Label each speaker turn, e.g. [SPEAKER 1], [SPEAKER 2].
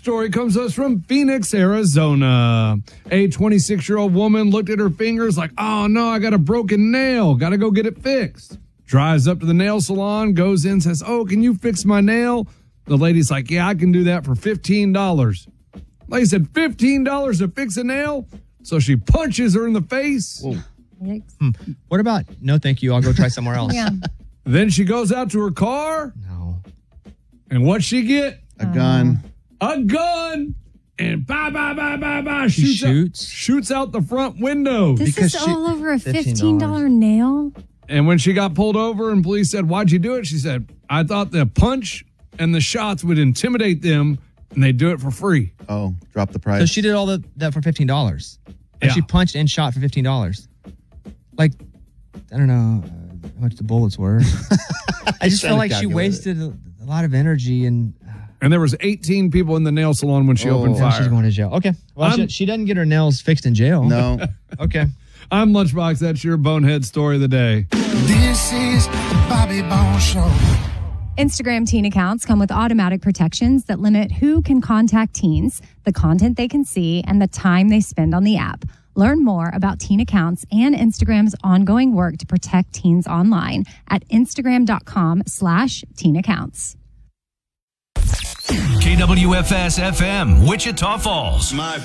[SPEAKER 1] story comes to us from Phoenix, Arizona. A 26-year-old woman looked at her fingers like, oh, no, I got a broken nail. Got to go get it fixed. Drives up to the nail salon, goes in, says, oh, can you fix my nail? The lady's like, yeah, I can do that for $15. Lady said, $15 to fix a nail? So she punches her in the face.
[SPEAKER 2] What about, no, thank you, I'll go try somewhere else?
[SPEAKER 3] Yeah.
[SPEAKER 1] Then she goes out to her car.
[SPEAKER 2] No.
[SPEAKER 1] And what'd she get?
[SPEAKER 4] A gun.
[SPEAKER 1] A gun. And
[SPEAKER 2] She
[SPEAKER 1] shoots out the front window.
[SPEAKER 3] This is all over a $15 nail?
[SPEAKER 1] And when she got pulled over and police said, why'd you do it? She said, I thought the punch and the shots would intimidate them and they'd do it for free.
[SPEAKER 4] Oh, drop the price.
[SPEAKER 2] So she did all that for $15. And
[SPEAKER 1] Yeah.
[SPEAKER 2] she punched and shot for $15. Like, I don't know how much the bullets were. I just feel like she wasted a lot of energy and
[SPEAKER 1] there was 18 people in the nail salon when she opened fire.
[SPEAKER 2] she's going to jail. Okay. Well, she doesn't get her nails fixed in jail.
[SPEAKER 4] No.
[SPEAKER 2] Okay.
[SPEAKER 1] I'm Lunchbox. That's your bonehead story of the day.
[SPEAKER 5] This is Bobby Bone Show.
[SPEAKER 3] Instagram teen accounts come with automatic protections that limit who can contact teens, the content they can see, and the time they spend on the app. Learn more about teen accounts and Instagram's ongoing work to protect teens online at Instagram.com/teen accounts.
[SPEAKER 6] KWFS FM, Wichita Falls.
[SPEAKER 7] My